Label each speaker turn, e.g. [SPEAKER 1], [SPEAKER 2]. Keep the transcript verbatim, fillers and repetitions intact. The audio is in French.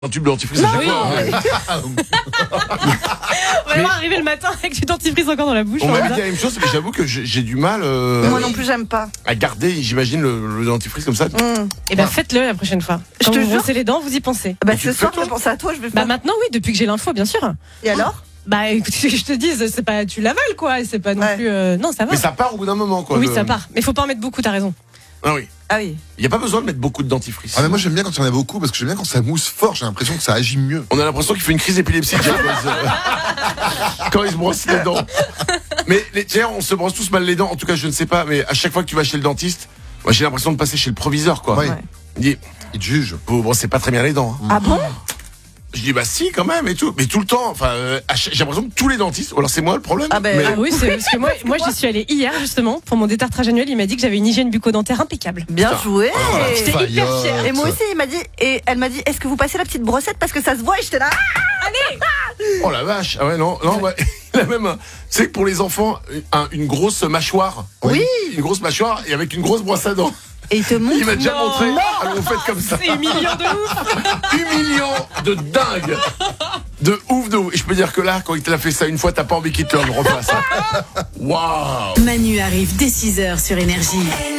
[SPEAKER 1] Un tube de dentifrice à chaque fois.
[SPEAKER 2] On va voir arriver le matin avec du dentifrice encore dans la bouche.
[SPEAKER 1] On m'a dit la même chose, mais j'avoue que j'ai j'ai du mal euh,
[SPEAKER 3] Moi non plus, j'aime pas.
[SPEAKER 1] à garder, j'imagine, le, le dentifrice comme ça.
[SPEAKER 3] Mmh.
[SPEAKER 2] Et ben faites-le la prochaine fois.
[SPEAKER 3] Je
[SPEAKER 2] Quand
[SPEAKER 3] te
[SPEAKER 2] vous
[SPEAKER 3] jure.
[SPEAKER 2] brossez les dents, vous y pensez.
[SPEAKER 3] Bah,
[SPEAKER 1] Et tu
[SPEAKER 3] ce
[SPEAKER 1] le
[SPEAKER 3] soir,
[SPEAKER 1] fais,
[SPEAKER 3] je
[SPEAKER 1] toi
[SPEAKER 3] vais penser à toi, je vais
[SPEAKER 2] Bah
[SPEAKER 3] faire.
[SPEAKER 2] maintenant oui, depuis que j'ai l'info, bien sûr.
[SPEAKER 3] Et alors?
[SPEAKER 2] Bah écoute, je te dis, c'est pas tu l'avales quoi, c'est pas non
[SPEAKER 3] Ouais.
[SPEAKER 2] plus. euh, Non, ça va.
[SPEAKER 1] Mais ça part au bout d'un moment, quoi.
[SPEAKER 2] Oui,
[SPEAKER 1] le-
[SPEAKER 2] ça part. Mais faut pas en mettre beaucoup, t'as raison.
[SPEAKER 1] Ah oui.
[SPEAKER 3] Ah oui.
[SPEAKER 1] Il n'y a pas besoin de mettre beaucoup de dentifrice.
[SPEAKER 4] Ah mais moi j'aime bien quand il y en a beaucoup parce que j'aime bien quand ça mousse fort, j'ai l'impression que ça agit mieux.
[SPEAKER 1] On a l'impression qu'il fait une crise épileptique hein, quand, il se... quand il se brosse les dents. Mais les... tiens, on se brosse tous mal les dents. En tout cas, je ne sais pas, mais à chaque fois que tu vas chez le dentiste, moi j'ai l'impression de passer chez le proviseur, quoi.
[SPEAKER 4] Ouais.
[SPEAKER 3] Ouais.
[SPEAKER 1] Il dit,
[SPEAKER 4] Il te juge.
[SPEAKER 1] vous brossez pas très bien les dents. hein.
[SPEAKER 3] Ah bon?
[SPEAKER 1] Je dis, bah si, quand même, et tout. Mais tout le temps, enfin, euh, à chaque- j'ai l'impression que tous les dentistes, ou alors c'est moi le problème.
[SPEAKER 3] Ah ben,
[SPEAKER 1] mais...
[SPEAKER 2] Ah oui, c'est parce que moi, moi j'y suis allée hier justement pour mon détartrage annuel. Il m'a dit que j'avais une hygiène bucco-dentaire impeccable.
[SPEAKER 3] Bien
[SPEAKER 1] Putain.
[SPEAKER 3] joué.
[SPEAKER 2] J'étais hyper
[SPEAKER 4] Faillotte.
[SPEAKER 2] fière.
[SPEAKER 3] Et moi aussi, il m'a dit, et elle m'a dit, est-ce que vous passez la petite brossette parce que ça se voit? Et j'étais là.
[SPEAKER 1] Oh la vache, ah ouais, non, non, ouais. Il a même, un- tu sais que pour les enfants, un- une grosse mâchoire.
[SPEAKER 3] Oui.
[SPEAKER 1] Une grosse mâchoire et avec une grosse brosse à dents.
[SPEAKER 3] Et il te montre.
[SPEAKER 1] Il m'a déjà
[SPEAKER 2] Non.
[SPEAKER 1] montré. Alors on fait comme ça.
[SPEAKER 2] C'est humiliant de ouf.
[SPEAKER 1] Humiliant de dingue. De ouf, de ouf. Et je peux dire que là, quand il t'a fait ça une fois, t'as pas envie qu'il te le refasse. Waouh.
[SPEAKER 5] Manu arrive dès six heures sur Énergie.